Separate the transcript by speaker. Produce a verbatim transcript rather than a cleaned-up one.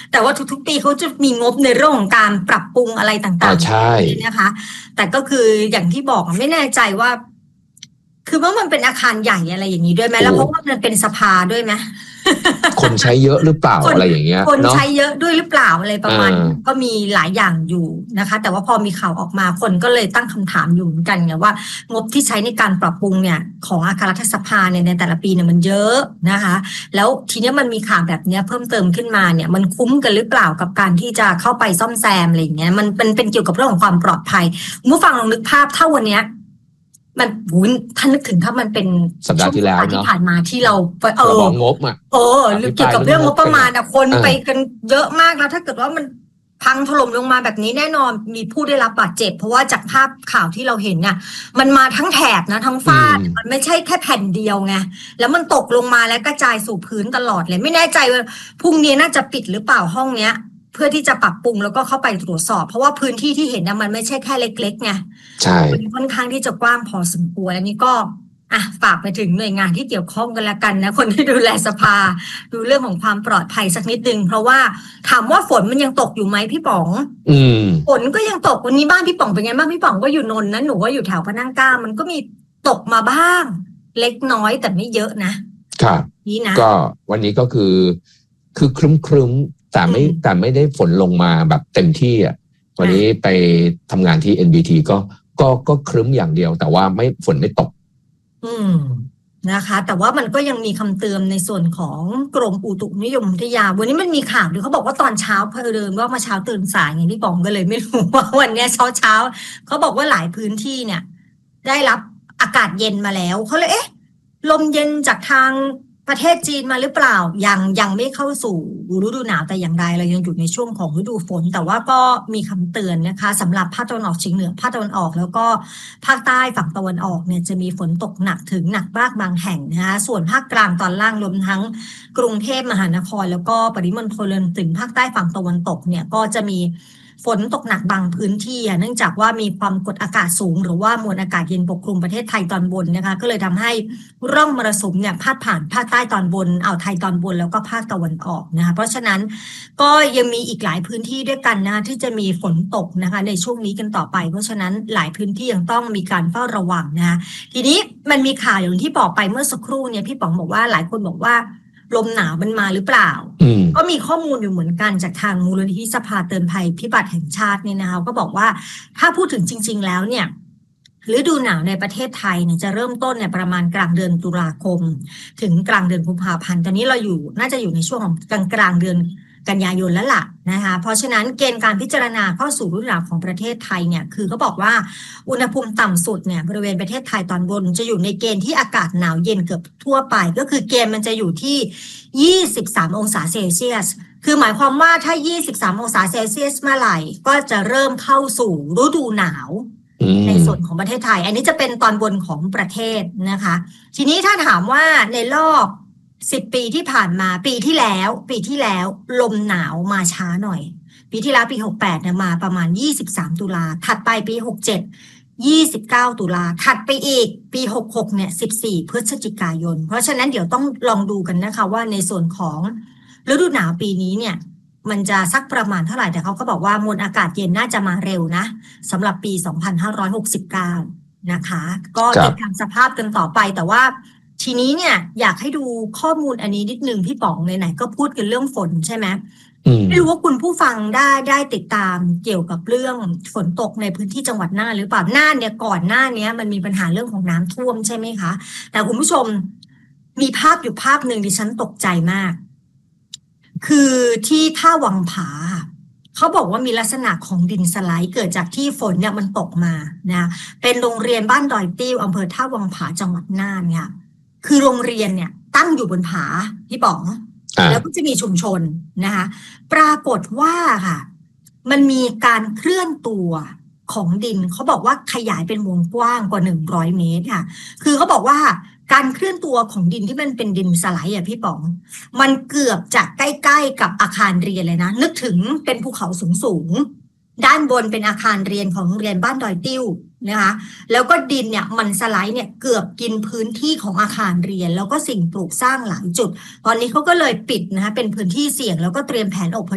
Speaker 1: แต่ว่าทุกๆปีเขาจะมีงบในเรื่องของการปรับปรุงอะไรต่างๆ
Speaker 2: ใช่
Speaker 1: นะคะแต่ก็คืออย่างที่บอกไม่แน่ใจว่าคือว่ามันเป็นอาคารใหญ่อะไรอย่างนี้ด้วยไหมแล้วเพราะว่ามันเป็นสภาด้วยไหม
Speaker 2: คนใช้เยอะหรือเปล่าอะไรอย่างเงี้ย
Speaker 1: คนใช้เยอะด้วยหรือเปล่าอะไรประมาณก็มีหลายอย่างอยู่นะคะแต่ว่าพอมีข่าวออกมาคนก็เลยตั้งคำถามอยู่เหมือนกันไงว่างบที่ใช้ในการปรับปรุงเนี่ยของอาคารรัฐสภาเนี่ยในแต่ละปีเนี่ยมันเยอะนะคะแล้วทีนี้มันมีข่าวแบบนี้เพิ่มเติมขึ้นมาเนี่ยมันคุ้มกันหรือเปล่ากับการที่จะเข้าไปซ่อมแซมอะไรอย่างเงี้ยมันเป็นเป็นเกี่ยวกับเรื่องของความปลอดภัยผู้ฟังลองนึกภาพถ้าวันเนี้ยมันวุ้นท่านนึกถึงถ้ามันเป็น
Speaker 2: สัปดาห์ที่แล้วเนาะ
Speaker 1: ที่ผ่านมาที่เราเอ
Speaker 2: องบอ่ะ
Speaker 1: เออหรือเกี่ยวกับเรื่องงบประมาณอะคนไปกันเยอะมากแล้วถ้าเกิดว่ามันพังถล่มลงมาแบบนี้แน่นอนมีผู้ได้รับบาดเจ็บเพราะว่าจากภาพข่าวที่เราเห็นเนี่ยมันมาทั้งแถบนะทั้งฟ้ามันไม่ใช่แค่แผ่นเดียวไงแล้วมันตกลงมาแล้วกระจายสู่พื้นตลอดเลยไม่แน่ใจว่าพรุ่งนี้น่าจะปิดหรือเปล่าห้องเนี้ยเพื่อที่จะปรับปรุงแล้วก็เข้าไปตรวจสอบเพราะว่าพื้นที่ที่เห็นนะมันไม่ใช่แค่เล็กๆไง
Speaker 2: ใช่
Speaker 1: มันค่อนข้างที่จะกว้างพอสมควรอันนี้ก็อ่ะฝากไปถึงหน่วยงานที่เกี่ยวข้องกันละกันนะคนที่ดูแลสภาดูเรื่องของความปลอดภัยสักนิดนึงเพราะว่าถามว่าฝนมันยังตกอยู่ไหมพี่ป๋อง
Speaker 2: อืม
Speaker 1: ฝนก็ยังตกวันนี้บ้านพี่ป๋องเป็นไงบ้างพี่ป๋องก็อยู่นนท์นะหนูก็อยู่แถวพระนั่งเกล้ามันก็มีตกมาบ้างเล็กน้อยแต่ไม่เยอะนะครับนี่นะ
Speaker 2: ก็วันนี้ก็คือคือครึ้มครึ้มแต่ไม่แต่ไม่ได้ฝนลงมาแบบเต็มที่อ่ะวันนี้ไปทำงานที่ เอ็น บี ที ก็ก็ก็ครึ้มอย่างเดียวแต่ว่าไม่ฝนไม่ตก
Speaker 1: อืมนะคะแต่ว่ามันก็ยังมีคำเตือนในส่วนของกรมอุตุนิยมวิทยาวันนี้มันมีข่าวด้วยเขาบอกว่าตอนเช้าเพอเดิมว่ามาเช้าตื่นสายอย่างที่บอกก็เลยไม่รู้ว่าวันนี้เช้าเช้าเขาบอกว่าหลายพื้นที่เนี่ยได้รับอากาศเย็นมาแล้วเขาเลยเอ๊ะลมเย็นจากทางประเทศจีนมาหรือเปล่ายังยังไม่เข้าสู่ฤดูหนาวแต่อย่างใดเรายังอยู่ในช่วงของฤดูฝนแต่ว่าก็มีคำเตือนนะคะสำหรับภาคตะวันออกเฉียงเหนือภาคตะวันออกแล้วก็ภาคใต้ฝั่งตะวันออกเนี่ยจะมีฝนตกหนักถึงหนักมากบางแห่งนะคะส่วนภาคกลางตอนล่างรวมทั้งกรุงเทพมหานครแล้วก็ปริมณฑลถึงภาคใต้ฝั่งตะวันตกเนี่ยก็จะมีฝนตกหนักบางพื้นที่เนื่องจากว่ามีความกดอากาศสูงหรือว่ามวลอากาศเย็นปกคลุมประเทศไทยตอนบนนะคะก็เลยทำให้ร่องมรสุมเนี่ยพาดผ่านภาคใต้ตอนบนอ่าวไทยตอนบนแล้วก็ภาคตะวันออกนะคะเพราะฉะนั้นก็ยังมีอีกหลายพื้นที่ด้วยกันนะที่จะมีฝนตกนะคะในช่วงนี้กันต่อไปเพราะฉะนั้นหลายพื้นที่ยังต้องมีการเฝ้าระวังนะคะทีนี้มันมีข่าวอย่างที่บอกไปเมื่อสักครู่เนี่ยพี่ป๋องบอกว่าหลายคนบอกว่าลมหนาวมันมาหรือเปล่าก็มีข้อมูลอยู่เหมือนกันจากทางมูลนิธิสภาเตือนภัยพิบัติแห่งชาติเนี่ยนะคะก็บอกว่าถ้าพูดถึงจริงๆแล้วเนี่ยฤดูหนาวในประเทศไทยเนี่ยจะเริ่มต้นเนี่ยประมาณกลางเดือนตุลาคมถึงกลางเดือนกุมภาพันธ์ตอนนี้เราอยู่น่าจะอยู่ในช่วงของกลางกลางเดือนกันยายนแล้วล่ะนะคะเพราะฉะนั้นเกณฑ์การพิจารณาเข้าสู่ฤดูหนาวของประเทศไทยเนี่ยคือเขาบอกว่าอุณหภูมิต่ำสุดเนี่ยบริเวณประเทศไทยตอนบนจะอยู่ในเกณฑ์ที่อากาศหนาวเย็นเกือบทั่วไปก็คือเกณฑ์มันจะอยู่ที่ยี่สิบสามองศาเซลเซียสคือหมายความว่าถ้ายี่สิบสามองศาเซลเซียสเมื่อไหร่ก็จะเริ่มเข้าสู่ฤดูหนาวในส่วนของประเทศไทยอันนี้จะเป็นตอนบนของประเทศนะคะทีนี้ถ้าถามว่าในรอบสิบปีที่ผ่านมาปีที่แล้วปีที่แล้วลมหนาวมาช้าหน่อยปีที่แล้วปีหกสิบแปดเนี่ยมาประมาณยี่สิบสามตุลาถัดไปปีหกสิบเจ็ด ยี่สิบเก้าตุลาถัดไปอีกปีหกสิบหกเนี่ยสิบสี่พฤศจิกายนเพราะฉะนั้นเดี๋ยวต้องลองดูกันนะคะว่าในส่วนของฤดูหนาวปีนี้เนี่ยมันจะสักประมาณเท่าไหร่แต่เขาก็บอกว่ามวลอากาศเย็นน่าจะมาเร็วนะสำหรับปีสองพันห้าร้อยหกสิบเก้านะคะก็ติดตามสภาพกันต่อไปแต่ว่าทีนี้เนี่ยอยากให้ดูข้อมูลอันนี้นิดนึงพี่ป๋องไหนๆก็พูดกันเรื่องฝนใช่ไหมไม่รู้ว่าคุณผู้ฟังได้ได้ติดตามเกี่ยวกับเรื่องฝนตกในพื้นที่จังหวัดน่านหรือเปล่าน่านเนี่ยก่อนหน้านี้มันมีปัญหาเรื่องของน้ำท่วมใช่ไหมคะแต่คุณผู้ชมมีภาพอยู่ภาพหนึ่งดิฉันตกใจมากคือที่ท่าวังผาเขาบอกว่ามีลักษณะของดินสไลด์เกิดจากที่ฝนเนี่ยมันตกมานะเป็นโรงเรียนบ้านดอยติ้วอำเภอท่าวังผาจังหวัดน่านเนี่ยคือโรงเรียนเนี่ยตั้งอยู่บนผาพี่ป๋องแล้วก็จะมีชุมชนนะคะปรากฏว่าค่ะมันมีการเคลื่อนตัวของดินเขาบอกว่าขยายเป็นวงกว้างกว่าหนึ่งร้อยเมตรค่ะคือเขาบอกว่าการเคลื่อนตัวของดินที่มันเป็นดินสไลด์อ่ะพี่ป๋องมันเกือบจะใกล้ๆกับอาคารเรียนเลยนะนึกถึงเป็นภูเขาสูงๆด้านบนเป็นอาคารเรียนของโรงเรียนบ้านดอยติ้วนะคะแล้วก็ดินเนี่ยมันสไลด์เนี่ยเกือบกินพื้นที่ของอาคารเรียนแล้วก็สิ่งปลูกสร้างหลายจุดตอนนี้เขาก็เลยปิดนะคะเป็นพื้นที่เสี่ยงแล้วก็เตรียมแผนอพ